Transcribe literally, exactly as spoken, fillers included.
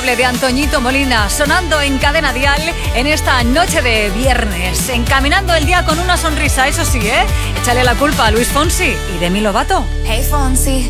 Inolvidable de Antoñito Molina, sonando en Cadena Dial en esta noche de viernes, encaminando el día con una sonrisa, eso sí, ¿eh? Échale la culpa a Luis Fonsi y Demi Lovato. Hey Fonsi,